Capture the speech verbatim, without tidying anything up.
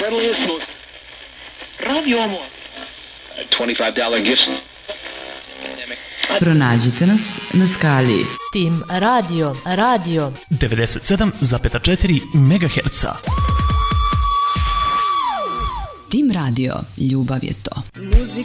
friendliest, most Radio Amor. twenty-five dollar gift. Pronađite nas na skali Tim Radio, Radio devedeset sedam zarez četiri megaherca. Tim Radio, ljubav je to.